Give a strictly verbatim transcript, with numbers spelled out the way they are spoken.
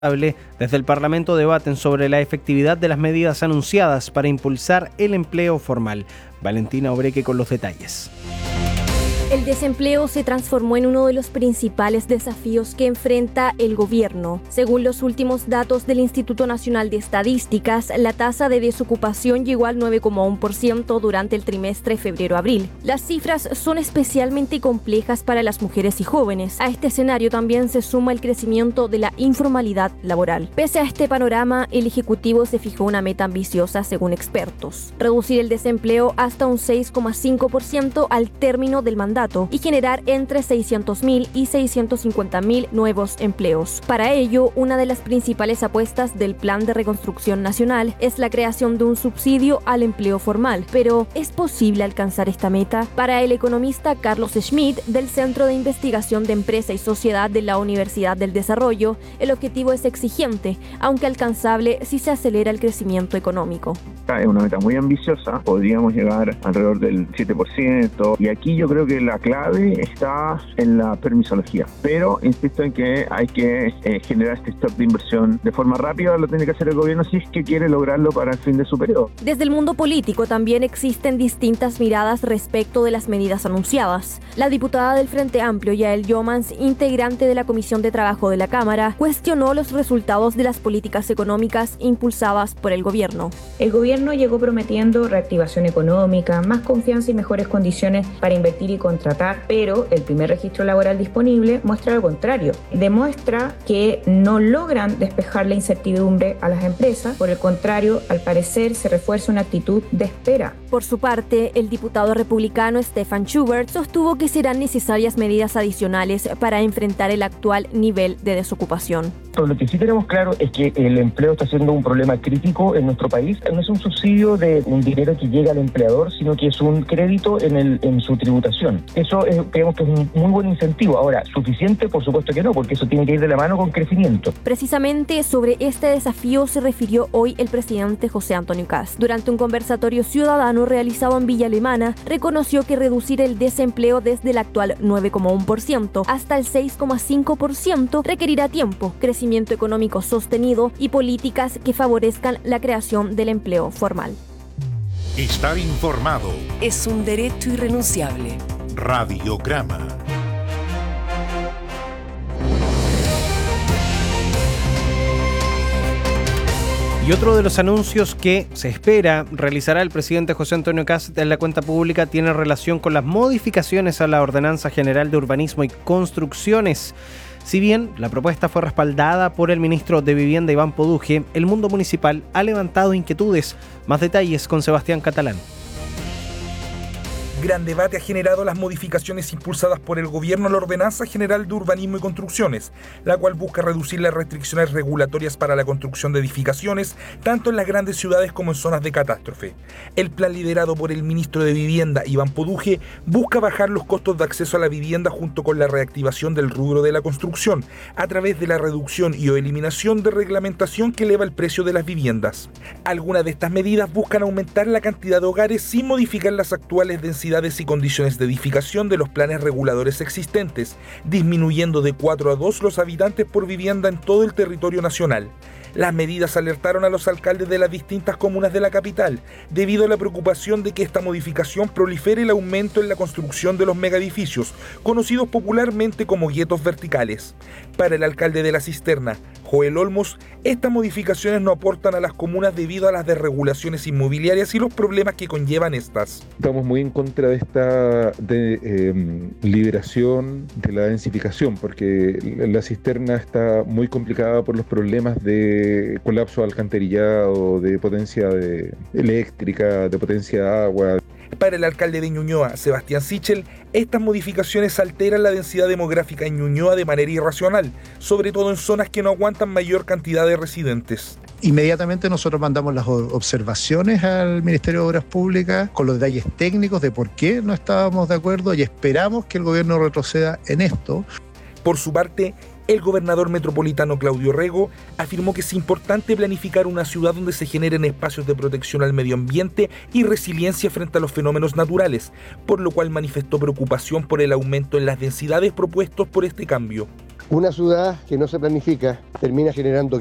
Desde el Parlamento debaten sobre la efectividad de las medidas anunciadas para impulsar el empleo formal. Valentina Obreque con los detalles. El desempleo se transformó en uno de los principales desafíos que enfrenta el gobierno. Según los últimos datos del Instituto Nacional de Estadísticas, la tasa de desocupación llegó al nueve coma uno por ciento durante el trimestre febrero-abril. Las cifras son especialmente complejas para las mujeres y jóvenes. A este escenario también se suma el crecimiento de la informalidad laboral. Pese a este panorama, el Ejecutivo se fijó una meta ambiciosa según expertos: reducir el desempleo hasta un seis coma cinco por ciento al término del mandato y generar entre seiscientos mil y seiscientos cincuenta mil nuevos empleos. Para ello, una de las principales apuestas del Plan de Reconstrucción Nacional es la creación de un subsidio al empleo formal. Pero, ¿es posible alcanzar esta meta? Para el economista Carlos Schmidt, del Centro de Investigación de Empresa y Sociedad de la Universidad del Desarrollo, el objetivo es exigente, aunque alcanzable si se acelera el crecimiento económico. Es una meta muy ambiciosa, podríamos llegar alrededor del siete por ciento, y aquí yo creo que la clave está en la permisología, pero insisto en que hay que eh, generar este stock de inversión de forma rápida. Lo tiene que hacer el gobierno si es que quiere lograrlo para el fin de su periodo. Desde el mundo político también existen distintas miradas respecto de las medidas anunciadas. La diputada del Frente Amplio, Yael Yomans, integrante de la Comisión de Trabajo de la Cámara, cuestionó los resultados de las políticas económicas impulsadas por el gobierno. El gobierno llegó prometiendo reactivación económica, más confianza y mejores condiciones para invertir y contratar, pero el primer registro laboral disponible muestra lo contrario. Demuestra que no logran despejar la incertidumbre a las empresas. Por el contrario, al parecer se refuerza una actitud de espera. Por su parte, el diputado republicano Stefan Schubert sostuvo que serán necesarias medidas adicionales para enfrentar el actual nivel de desocupación. Lo que sí tenemos claro es que el empleo está siendo un problema crítico en nuestro país. No es un subsidio de un dinero que llega al empleador, sino que es un crédito en, el, en su tributación. Eso es, creemos que es un muy buen incentivo. Ahora, ¿suficiente? Por supuesto que no, porque eso tiene que ir de la mano con crecimiento. Precisamente sobre este desafío se refirió hoy el presidente José Antonio Kast. Durante un conversatorio ciudadano realizado en Villa Alemana, reconoció que reducir el desempleo desde el actual nueve coma uno por ciento hasta el seis coma cinco por ciento requerirá tiempo, crecimiento económico sostenido y políticas que favorezcan la creación del empleo formal. Estar informado es un derecho irrenunciable. Radiograma. Y otro de los anuncios que se espera realizará el presidente José Antonio Kast en la cuenta pública tiene relación con las modificaciones a la Ordenanza General de Urbanismo y Construcciones. Si bien la propuesta fue respaldada por el ministro de Vivienda Iván Poduje, el mundo municipal ha levantado inquietudes. Más detalles con Sebastián Catalán. Gran debate ha generado las modificaciones impulsadas por el gobierno a la Ordenanza General de Urbanismo y Construcciones, la cual busca reducir las restricciones regulatorias para la construcción de edificaciones, tanto en las grandes ciudades como en zonas de catástrofe. El plan liderado por el ministro de Vivienda, Iván Poduje, busca bajar los costos de acceso a la vivienda junto con la reactivación del rubro de la construcción, a través de la reducción y o eliminación de reglamentación que eleva el precio de las viviendas. Algunas de estas medidas buscan aumentar la cantidad de hogares sin modificar las actuales densidades y condiciones de edificación de los planes reguladores existentes, disminuyendo de cuatro a dos los habitantes por vivienda en todo el territorio nacional. Las medidas alertaron a los alcaldes de las distintas comunas de la capital, debido a la preocupación de que esta modificación prolifere el aumento en la construcción de los megaedificios, conocidos popularmente como guetos verticales. Para el alcalde de La Cisterna, Joel Olmos, estas modificaciones no aportan a las comunas debido a las desregulaciones inmobiliarias y los problemas que conllevan estas. Estamos muy en contra de esta de, eh, liberación de la densificación, porque La Cisterna está muy complicada por los problemas de colapso de alcantarillado, de potencia de eléctrica, de potencia de agua. Para el alcalde de Ñuñoa, Sebastián Sichel, estas modificaciones alteran la densidad demográfica en Ñuñoa de manera irracional, sobre todo en zonas que no aguantan mayor cantidad de residentes. Inmediatamente nosotros mandamos las observaciones al Ministerio de Obras Públicas con los detalles técnicos de por qué no estábamos de acuerdo y esperamos que el gobierno retroceda en esto. Por su parte, el gobernador metropolitano Claudio Rego afirmó que es importante planificar una ciudad donde se generen espacios de protección al medio ambiente y resiliencia frente a los fenómenos naturales, por lo cual manifestó preocupación por el aumento en las densidades propuestos por este cambio. Una ciudad que no se planifica termina generando